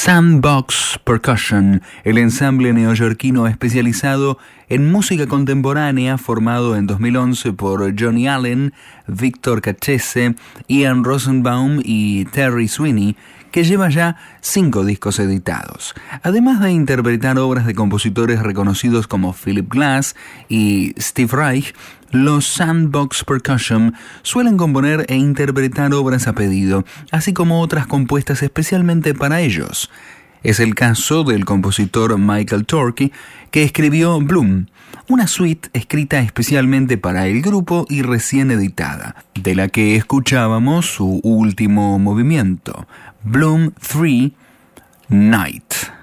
Sandbox Percussion, el ensamble neoyorquino especializado en música contemporánea formado en 2011 por Johnny Allen, Victor Cachese, Ian Rosenbaum y Terry Sweeney, que lleva ya 5 discos editados. Además de interpretar obras de compositores reconocidos como Philip Glass y Steve Reich, los Sandbox Percussion suelen componer e interpretar obras a pedido, así como otras compuestas especialmente para ellos. Es el caso del compositor Michael Torkey, que escribió Bloom, una suite escrita especialmente para el grupo y recién editada, de la que escuchábamos su último movimiento, Bloom 3, Night.